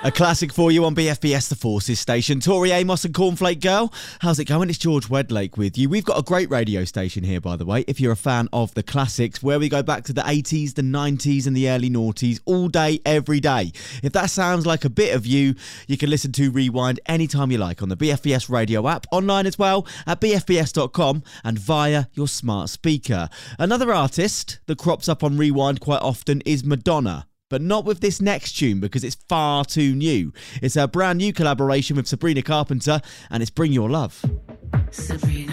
A classic for you on BFBS The Forces station. Tori Amos and Cornflake Girl. How's it going? It's George Wedlake with you. We've got a great radio station here, by the way, if you're a fan of the classics, where we go back to the 80s, the 90s and the early noughties all day, every day. If that sounds like a bit of you, you can listen to Rewind anytime you like on the BFBS radio app, online as well at bfbs.com and via your smart speaker. Another artist that crops up on Rewind quite often is Madonna. But not with this next tune because it's far too new. It's a brand new collaboration with Sabrina Carpenter and it's Bring Your Love. Sabrina.